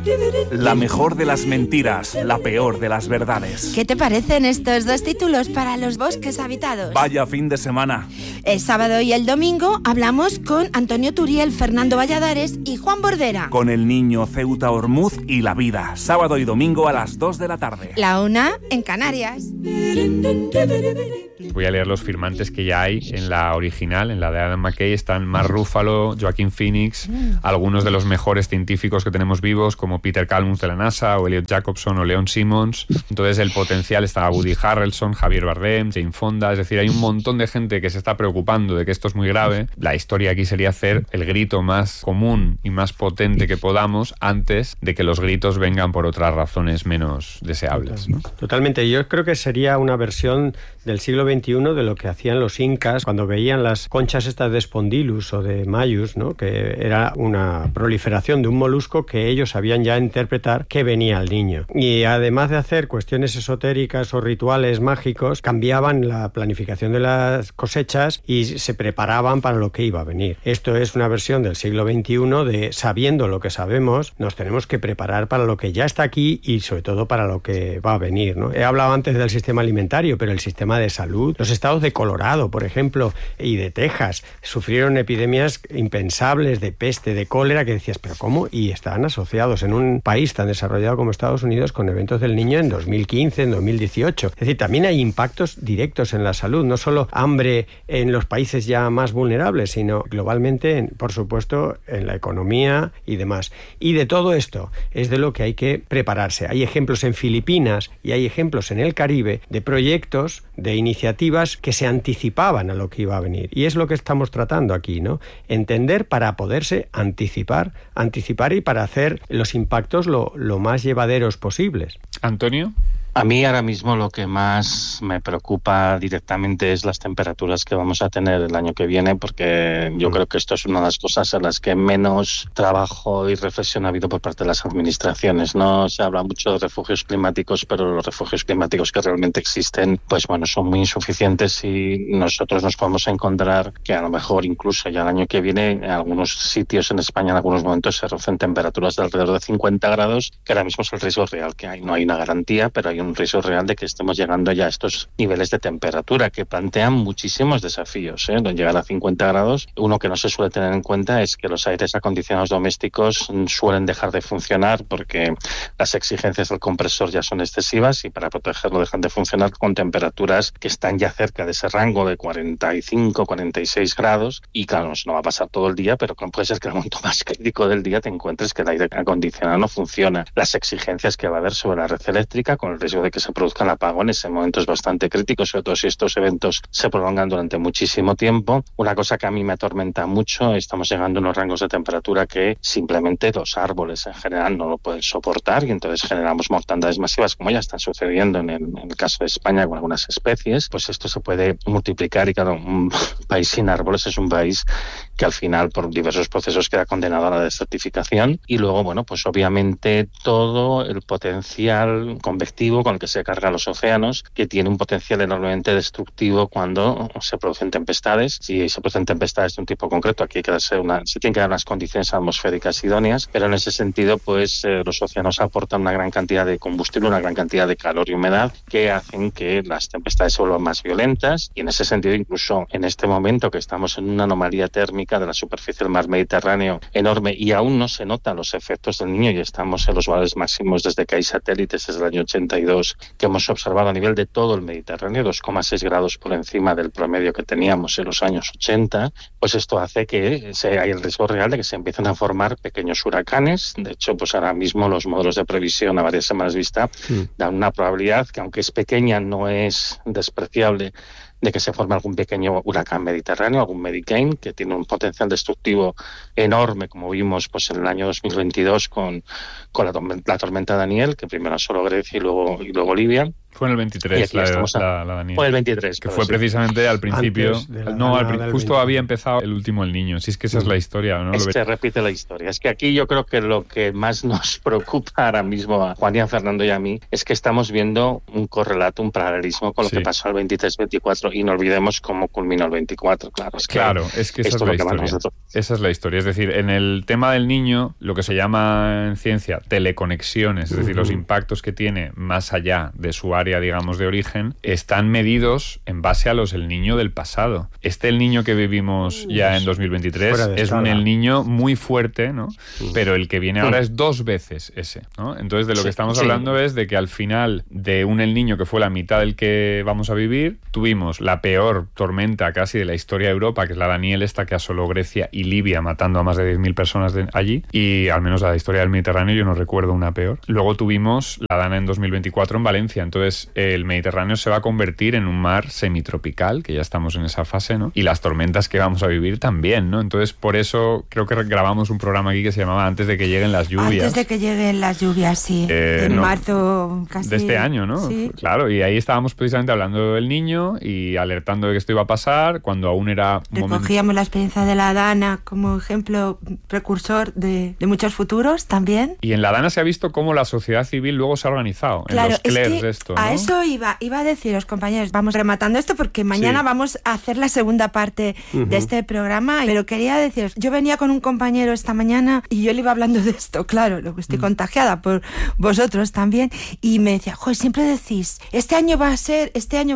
La mejor de las mentiras, la peor de las verdades. ¿Qué te parecen estos dos títulos para los bosques habitados? Vaya fin de semana. El sábado y el domingo hablamos con Antonio Turiel, Fernando Valladares y Juan Bordera. Con el niño, Ceuta, Ormuz y la vida. Sábado y domingo a las 2 de la tarde. La 1 en Canarias. Voy a leer los firmantes que ya hay en la original, en la de Adam McKay. Están Mark Ruffalo, Joaquin Phoenix, algunos de los mejores científicos que tenemos vivos, como Peter Kalmus de la NASA, o Elliot Jacobson, o Leon Simmons. Entonces el potencial está Woody Harrelson, Javier Bardem, Jane Fonda. Es decir, hay un montón de gente que se está preocupando de que esto es muy grave. La historia aquí sería hacer el grito más común y más potente que podamos antes de que los gritos vengan por otras razones menos deseables, ¿no? Totalmente. Yo creo que sería una versión del siglo XXI de lo que hacían los incas cuando veían las conchas estas de Spondylus o de Mayus, ¿no? Que era una proliferación de un molusco que ellos sabían ya interpretar que venía al niño. Y además de hacer cuestiones esotéricas o rituales mágicos, cambiaban la planificación de las cosechas y se preparaban para lo que iba a venir. Esto es una versión del siglo XXI de, sabiendo lo que sabemos, nos tenemos que preparar para lo que ya está aquí y sobre todo para lo que va a venir, ¿no? He hablado antes del sistema alimentario, pero el sistema de salud, los estados de Colorado, por ejemplo, y de Texas, sufrieron epidemias impensables de peste, de cólera, que decías, ¿pero cómo? Y estaban asociados en un país tan desarrollado como Estados Unidos con eventos del niño en 2015, en 2018. Es decir, también hay impactos directos en la salud, no solo hambre en los países ya más vulnerables, sino globalmente, por supuesto, en la economía y demás. Y de todo esto es de lo que hay que prepararse. Hay ejemplos en Filipinas y hay ejemplos en el Caribe de proyectos, de iniciativas que se anticipaban a lo que iba a venir. Y es lo que estamos tratando aquí, ¿no? Entender para poderse anticipar y para hacer los impactos lo más llevaderos posibles. Antonio. A mí ahora mismo lo que más me preocupa directamente es las temperaturas que vamos a tener el año que viene, porque yo creo que esto es una de las cosas en las que menos trabajo y reflexión ha habido por parte de las administraciones. No se habla mucho de refugios climáticos, pero los refugios climáticos que realmente existen, pues bueno, son muy insuficientes y nosotros nos podemos encontrar que a lo mejor incluso ya el año que viene en algunos sitios en España en algunos momentos se rocen temperaturas de alrededor de 50 grados, que ahora mismo es el riesgo real que hay. No hay una garantía, pero hay un riesgo real de que estemos llegando ya a estos niveles de temperatura que plantean muchísimos desafíos, ¿eh? Llegar a 50 grados, uno que no se suele tener en cuenta es que los aires acondicionados domésticos suelen dejar de funcionar porque las exigencias del compresor ya son excesivas y para protegerlo dejan de funcionar con temperaturas que están ya cerca de ese rango de 45, 46 grados y claro, no va a pasar todo el día, pero puede ser que en el momento más crítico del día te encuentres que el aire acondicionado no funciona. Las exigencias que va a haber sobre la red eléctrica con el riesgo de que se produzcan apagones en momentos bastante críticos, sobre todo si estos eventos se prolongan durante muchísimo tiempo. Una cosa que a mí me atormenta mucho, estamos llegando a unos rangos de temperatura que simplemente los árboles en general no lo pueden soportar y entonces generamos mortandades masivas como ya están sucediendo en el caso de España con algunas especies. Pues esto se puede multiplicar y claro, un país sin árboles es un país que al final por diversos procesos queda condenado a la desertificación y luego, bueno, pues obviamente todo el potencial convectivo con el que se cargan los océanos, que tiene un potencial enormemente destructivo cuando se producen tempestades. Si se producen tempestades de un tipo concreto, aquí se tienen que dar unas condiciones atmosféricas idóneas, pero en ese sentido, pues los océanos aportan una gran cantidad de combustible, una gran cantidad de calor y humedad que hacen que las tempestades se vuelvan más violentas y en ese sentido, incluso en este momento que estamos en una anomalía térmica de la superficie del mar Mediterráneo enorme y aún no se notan los efectos del Niño y estamos en los valores máximos desde que hay satélites desde el año 82 que hemos observado a nivel de todo el Mediterráneo, 2,6 grados por encima del promedio que teníamos en los años 80, pues esto hace que hay el riesgo real de que se empiecen a formar pequeños huracanes. De hecho, pues ahora mismo los modelos de previsión a varias semanas vista dan una probabilidad que, aunque es pequeña, no es despreciable de que se forme algún pequeño huracán mediterráneo, algún Medicane, que tiene un potencial destructivo enorme, como vimos pues en el año 2022 con la tormenta Daniel, que primero asoló Grecia y luego Libia. Fue en el 23 la Daniel. Fue el 23. Que fue precisamente al principio. Justo había empezado el último El Niño. Si es que esa es la historia, ¿no? Se repite la historia. Es que aquí yo creo que lo que más nos preocupa ahora mismo a Juan y a Fernando y a mí es que estamos viendo un correlato, un paralelismo con lo que pasó el 23-24 y no olvidemos cómo culminó el 24. Claro, es que esa es la historia. Esa es la historia. Es decir, en el tema del niño, lo que se llama en ciencia teleconexiones, es decir, los impactos que tiene más allá de su área, digamos, de origen, están medidos en base a los El Niño del pasado. El niño que vivimos ya en 2023 es un El Niño muy fuerte, ¿no? Pero el que viene ahora es 2 veces ese, ¿no? Entonces, de lo que estamos hablando es de que al final de un El Niño que fue la mitad del que vamos a vivir, tuvimos la peor tormenta casi de la historia de Europa, que es la Daniel, esta que asoló Grecia y Libia, matando a más de 10.000 personas allí, y al menos la historia del Mediterráneo yo no recuerdo una peor. Luego tuvimos la Dana en 2024 en Valencia, entonces el Mediterráneo se va a convertir en un mar semitropical, que ya estamos en esa fase, ¿no? Y las tormentas que vamos a vivir también, ¿no? Entonces, por eso creo que grabamos un programa aquí que se llamaba Antes de que lleguen las lluvias. Antes de que lleguen las lluvias, sí. En marzo casi. De este año, ¿no? Sí. Claro, y ahí estábamos precisamente hablando del niño y alertando de que esto iba a pasar cuando aún era... Recogíamos la experiencia de la Dana como ejemplo precursor de muchos futuros también. Y en la Dana se ha visto cómo la sociedad civil luego se ha organizado. Claro, en los CLERs es que esto, ¿no? a eso iba a deciros, compañeros. Vamos rematando esto porque mañana vamos a hacer la segunda parte de este programa. Pero quería deciros, yo venía con un compañero esta mañana y yo le iba hablando de esto, claro, lo que estoy contagiada por vosotros también, y me decía, joder, siempre decís, este año va a ser,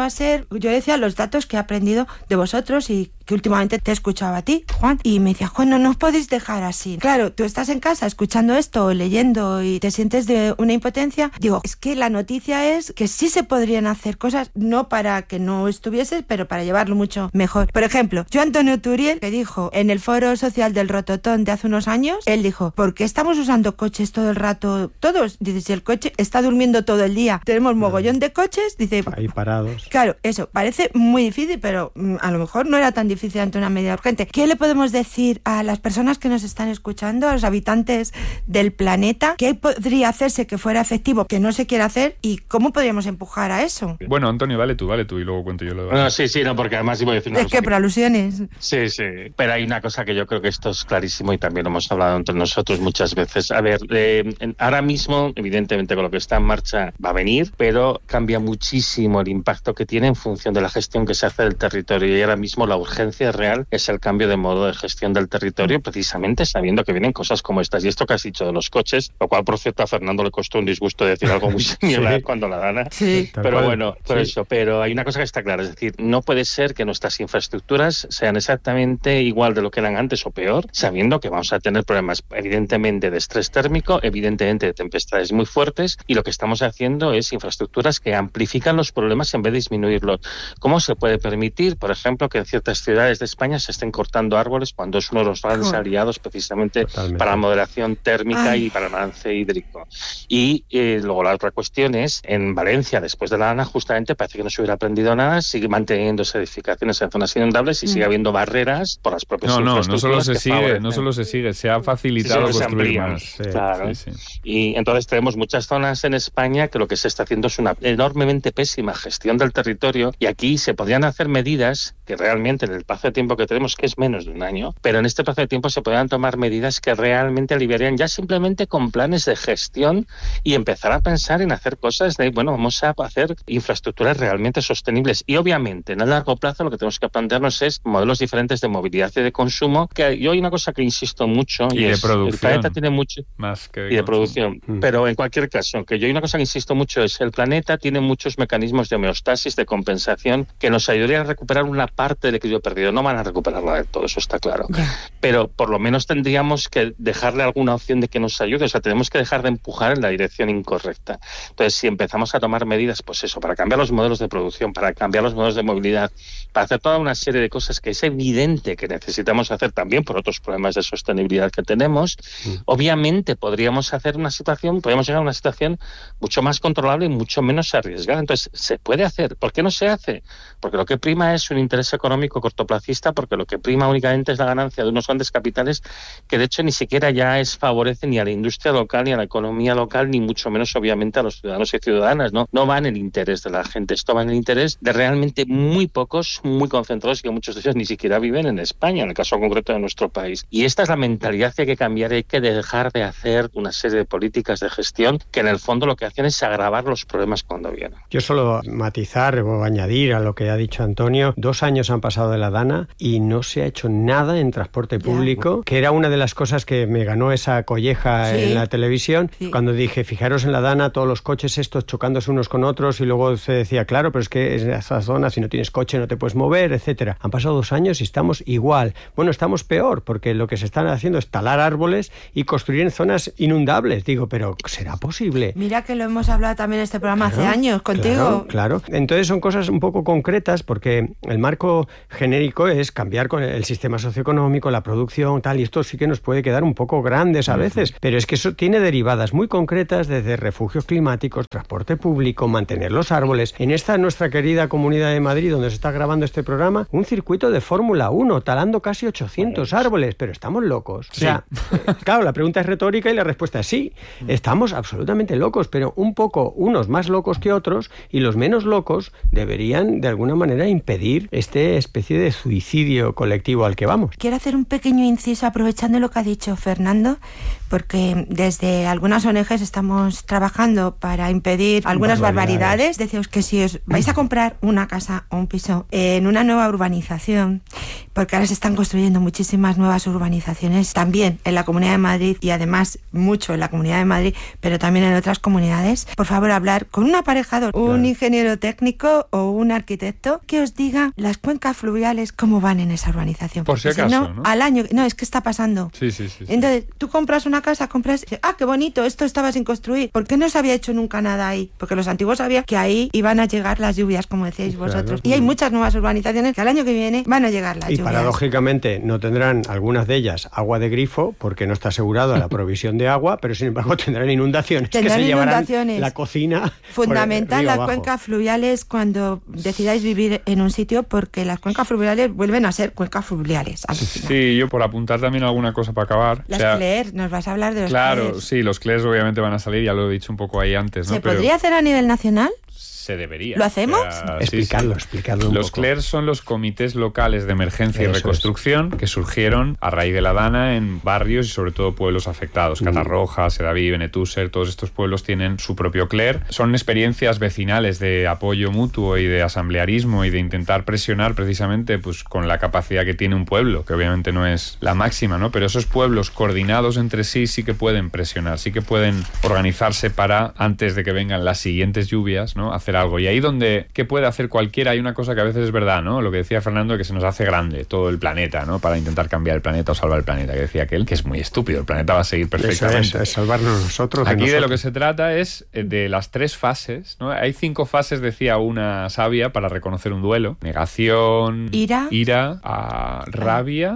yo decía los datos que he aprendido de vosotros y que últimamente te he escuchado a ti, Juan, y me decía, Juan, no os podéis dejar así. Claro, tú estás en casa escuchando esto o leyendo y te sientes de una impotencia. Digo, es que la noticia es que sí se podrían hacer cosas, no para que no estuvieses, pero para llevarlo mucho mejor. Por ejemplo, yo Antonio Turiel, que dijo en el foro social del Rototón de hace unos años, él dijo, ¿por qué estamos usando coches todo el rato? Todos, dice, si el coche está durmiendo todo el día, tenemos mogollón de coches, dice... Ahí parados. Claro, eso, parece muy difícil, pero a lo mejor no era tan difícil ante una medida urgente. ¿Qué le podemos decir a las personas que nos están escuchando, a los habitantes del planeta? ¿Qué podría hacerse que fuera efectivo, que no se quiera hacer, y cómo podríamos empujar a eso? Bueno, Antonio, vale tú, y luego cuento yo lo de... No, sí, no, porque además iba a decir una cosa. Es que por alusiones. Sí, pero hay una cosa que yo creo que esto es clarísimo y también lo hemos hablado entre nosotros muchas veces. A ver, ahora mismo, evidentemente, con lo que está en marcha va a venir, pero cambia muchísimo el impacto que tiene en función de la gestión que se hace del territorio, y ahora mismo la urgencia real es el cambio de modo de gestión del territorio, precisamente sabiendo que vienen cosas como estas. Y esto que has dicho de los coches, lo cual, por cierto, a Fernando le costó un disgusto decir algo muy similar cuando la Dana. Sí. Pero bueno, por eso. Pero hay una cosa que está clara, es decir, no puede ser que nuestras infraestructuras sean exactamente igual de lo que eran antes o peor, sabiendo que vamos a tener problemas, evidentemente, de estrés térmico, evidentemente de tempestades muy fuertes, y lo que estamos haciendo es infraestructuras que amplifican los problemas en vez de disminuirlos. ¿Cómo se puede permitir, por ejemplo, que en ciertas ciudades de España se estén cortando árboles cuando es uno de los grandes aliados precisamente para la moderación térmica y para el balance hídrico? Y luego la otra cuestión es, en Valencia, después de la Dana, justamente parece que no se hubiera aprendido nada, sigue manteniéndose edificaciones en zonas inundables y sigue habiendo barreras por las propias infraestructuras. No solo se sigue, se ha facilitado construir más. Claro. Sí. Y entonces tenemos muchas zonas en España que lo que se está haciendo es una enormemente pésima gestión del territorio, y aquí se podrían hacer medidas que realmente en el plazo de tiempo que tenemos, que es menos de un año, pero en este plazo de tiempo se podrían tomar medidas que realmente aliviarían ya simplemente con planes de gestión y empezar a pensar en hacer cosas de, bueno, vamos a hacer infraestructuras realmente sostenibles. Y obviamente en el largo plazo lo que tenemos que plantearnos es modelos diferentes de movilidad y de consumo, que yo hay una cosa que insisto mucho y es, el planeta tiene mucho más que y de producción, pero en cualquier caso, que yo hay una cosa que insisto mucho es, el planeta tiene muchos mecanismos de homeostasis, de compensación, que nos ayudarían a recuperar una parte del equilibrio perdido. No van a recuperarla del todo, eso está claro. Pero por lo menos tendríamos que dejarle alguna opción de que nos ayude. O sea, tenemos que dejar de empujar en la dirección incorrecta. Entonces, si empezamos a tomar medidas, pues eso, para cambiar los modelos de producción, para cambiar los modelos de movilidad, para hacer toda una serie de cosas que es evidente que necesitamos hacer también por otros problemas de sostenibilidad que tenemos, obviamente podríamos llegar a una situación mucho más controlable y mucho menos arriesgada. Entonces, ¿se puede hacer? ¿Por qué no se hace? Porque lo que prima es un interés económico cortoplacista cortoplacista, porque lo que prima únicamente es la ganancia de unos grandes capitales que de hecho ni siquiera ya favorece ni a la industria local, ni a la economía local, ni mucho menos obviamente a los ciudadanos y ciudadanas, ¿no? No va en el interés de la gente, esto va en el interés de realmente muy pocos, muy concentrados, y que muchos de ellos ni siquiera viven en España, en el caso concreto de nuestro país. Y esta es la mentalidad que hay que cambiar, hay que dejar de hacer una serie de políticas de gestión que en el fondo lo que hacen es agravar los problemas cuando vienen. Yo solo matizar o añadir a lo que ha dicho Antonio, 2 años han pasado de la DANA y no se ha hecho nada en transporte público, que era una de las cosas que me ganó esa colleja en la televisión, cuando dije, fijaros en la DANA, todos los coches estos chocándose unos con otros, y luego se decía, claro, pero es que en esa zona si no tienes coche no te puedes mover, etcétera. Han pasado 2 años y estamos igual. Bueno, estamos peor, porque lo que se están haciendo es talar árboles y construir en zonas inundables. Digo, pero ¿será posible? Mira que lo hemos hablado también en este programa hace años contigo. Claro. Entonces son cosas un poco concretas, porque el marco genérico es cambiar con el sistema socioeconómico, la producción, tal, y esto sí que nos puede quedar un poco grandes a veces, pero es que eso tiene derivadas muy concretas, desde refugios climáticos, transporte público, mantener los árboles. En esta nuestra querida Comunidad de Madrid, donde se está grabando este programa, un circuito de Fórmula 1, talando casi 800 árboles, pero estamos locos. Sí. O sea, claro, la pregunta es retórica y la respuesta es sí, estamos absolutamente locos, pero un poco, unos más locos que otros, y los menos locos deberían de alguna manera impedir esta especie de suicidio colectivo al que vamos. Quiero hacer un pequeño inciso aprovechando lo que ha dicho Fernando, porque desde algunas ONGs estamos trabajando para impedir algunas barbaridades. Decíos que si os vais a comprar una casa o un piso en una nueva urbanización, porque ahora se están construyendo muchísimas nuevas urbanizaciones también en la Comunidad de Madrid, y además mucho en la Comunidad de Madrid, pero también en otras comunidades, por favor hablar con un aparejador, un ingeniero técnico o un arquitecto que os diga las cuencas fluviales cómo van en esa urbanización. Por si acaso, si no, al año, no, es que está pasando. Sí. Entonces, tú compras una casa, qué bonito, esto estaba sin construir. ¿Por qué no se había hecho nunca nada ahí? Porque los antiguos sabían que ahí iban a llegar las lluvias, como decíais vosotros. Y hay muchas nuevas urbanizaciones que al año que viene van a llegar las lluvias. Y paradójicamente no tendrán algunas de ellas agua de grifo, porque no está asegurada la provisión de agua, pero sin embargo tendrán inundaciones. Tendrán que se inundaciones. La cocina. Fundamental las cuencas fluviales cuando decidáis vivir en un sitio, porque las cuencas fluviales vuelven a ser cuencas fluviales. Sí, yo por apuntar también alguna cosa para acabar. Las CLER, nos vas a hablar de los Claro, CLER. Sí, los CLER obviamente van a salir, ya lo he dicho un poco ahí antes, ¿no? ¿Se podría hacer a nivel nacional? Se debería. ¿Lo hacemos? Explicarlo un Los poco. CLER son los comités locales de emergencia y Eso reconstrucción que surgieron a raíz de la DANA en barrios y sobre todo pueblos afectados. Catarroja, Sedaví, Benetúser, todos estos pueblos tienen su propio CLER. Son experiencias vecinales de apoyo mutuo y de asamblearismo y de intentar presionar precisamente pues con la capacidad que tiene un pueblo, que obviamente no es la máxima, ¿no? Pero esos pueblos coordinados entre sí que pueden presionar, sí que pueden organizarse para, antes de que vengan las siguientes lluvias, ¿no? Hacer algo. Y ahí donde, ¿qué puede hacer cualquiera? Hay una cosa que a veces es verdad, ¿no? Lo que decía Fernando, que se nos hace grande todo el planeta, ¿no? Para intentar cambiar el planeta o salvar el planeta, que decía aquel, que es muy estúpido, el planeta va a seguir perfectamente. Eso es salvarnos nosotros. Aquí de lo que se trata es de las 3 fases, ¿no? Hay 5 fases, decía una sabia, para reconocer un duelo. Negación, ira, rabia,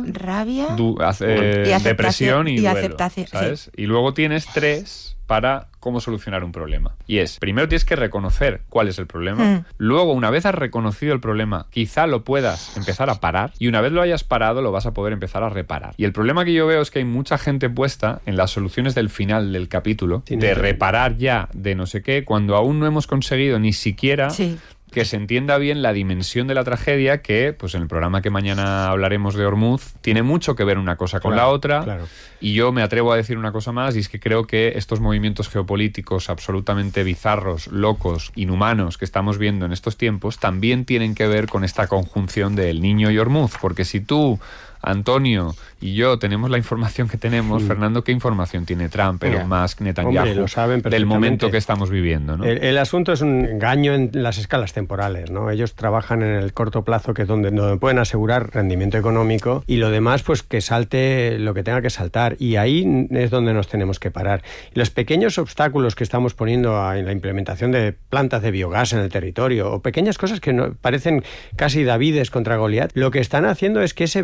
depresión y duelo, aceptación, ¿sabes? Sí. Y luego tienes 3 para cómo solucionar un problema. Y es, primero tienes que reconocer cuál es el problema. Luego, una vez has reconocido el problema, quizá lo puedas empezar a parar. Y una vez lo hayas parado, lo vas a poder empezar a reparar. Y el problema que yo veo es que hay mucha gente puesta en las soluciones del final del capítulo, de reparar ya, de no sé qué, cuando aún no hemos conseguido ni siquiera... Sí. Que se entienda bien la dimensión de la tragedia, que pues en el programa que mañana hablaremos de Ormuz tiene mucho que ver una cosa con la otra. Claro. Y yo me atrevo a decir una cosa más, y es que creo que estos movimientos geopolíticos absolutamente bizarros, locos, inhumanos que estamos viendo en estos tiempos también tienen que ver con esta conjunción del Niño y Ormuz. Porque si tú, Antonio y yo tenemos la información que tenemos, Fernando, ¿qué información tiene Trump, Elon Musk, Netanyahu, lo saben del momento que estamos viviendo, ¿no? El asunto es un engaño en las escalas temporales, ¿no? Ellos trabajan en el corto plazo, que es donde pueden asegurar rendimiento económico, y lo demás, pues que salte lo que tenga que saltar, y ahí es donde nos tenemos que parar. Y los pequeños obstáculos que estamos poniendo en la implementación de plantas de biogás en el territorio, o pequeñas cosas que parecen casi Davides contra Goliat, lo que están haciendo es que ese beneficio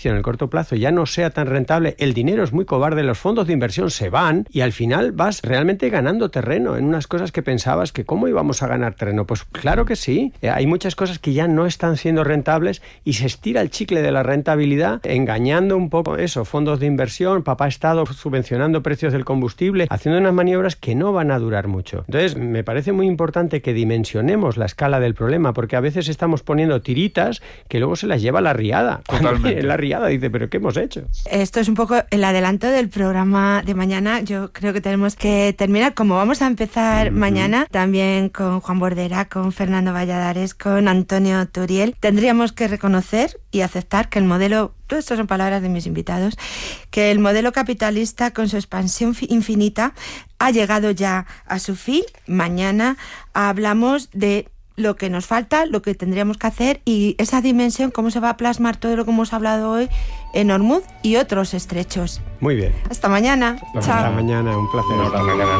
beneficio en el corto plazo ya no sea tan rentable, el dinero es muy cobarde, los fondos de inversión se van y al final vas realmente ganando terreno en unas cosas que pensabas que ¿cómo íbamos a ganar terreno? Pues claro que sí, hay muchas cosas que ya no están siendo rentables y se estira el chicle de la rentabilidad engañando un poco eso, fondos de inversión, papá Estado subvencionando precios del combustible, haciendo unas maniobras que no van a durar mucho. Entonces me parece muy importante que dimensionemos la escala del problema, porque a veces estamos poniendo tiritas que luego se las lleva la riada. Totalmente. La riada dice, ¿pero qué hemos hecho? Esto es un poco el adelanto del programa de mañana. Yo creo que tenemos que terminar, como vamos a empezar mañana, también con Juan Bordera, con Fernando Valladares, con Antonio Turiel. Tendríamos que reconocer y aceptar que el modelo, todo esto son palabras de mis invitados, que el modelo capitalista con su expansión infinita ha llegado ya a su fin. Mañana hablamos de lo que nos falta, lo que tendríamos que hacer y esa dimensión, cómo se va a plasmar todo lo que hemos hablado hoy en Ormuz y otros estrechos. Muy bien. Hasta mañana. Hasta mañana, un placer. Hasta mañana.